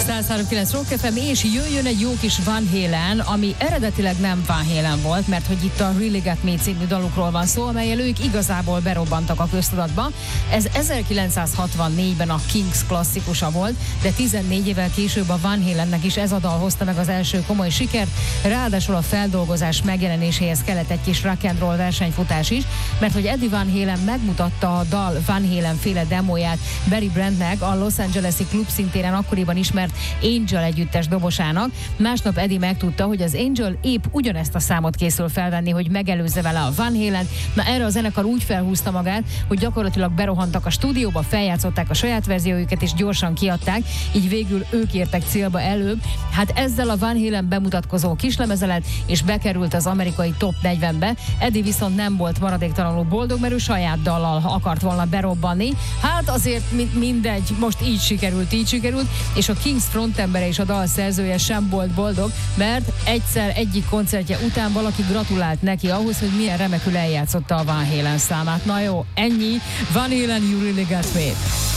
103.9 Rock FM, és jöjjön egy jó kis Van Halen, ami eredetileg nem Van Halen volt, mert hogy itt a Really Got Me című dalukról van szó, amellyel ők igazából berobbantak a köztudatba. Ez 1964-ben a Kings klasszikusa volt, de 14 évvel később a Van Halennek is ez a dal hozta meg az első komoly sikert, ráadásul a feldolgozás megjelenéséhez kellett egy kis rock and roll versenyfutás is, mert hogy Eddie Van Halen megmutatta a dal Van Halen féle demóját Barry Brandtnek, a Los Angeles-i klub szintéren akkoriban ismert Angel együttes dobosának. Másnap Eddie megtudta, hogy az Angel épp ugyanezt a számot készül felvenni, hogy megelőzze vele a Van Halen. Na erre a zenekar úgy felhúzta magát, hogy gyakorlatilag berohantak a stúdióba, feljátszották a saját verziójukat és gyorsan kiadták, így végül ők értek célba előbb. Hát ezzel a Van Halen bemutatkozó kislemeze lett, és bekerült az amerikai top 40-be. Eddie viszont nem volt maradéktalanul boldog, mert ő saját dallal akart volna berobbanni. Hát azért mindegy, most így sikerült, és a Kings frontembere és a dal szerzője sem volt boldog, mert egyszer egyik koncertje után valaki gratulált neki ahhoz, hogy milyen remekül eljátszotta a Van Halen számát. Na jó, ennyi. Van Halen, You Really Got Me.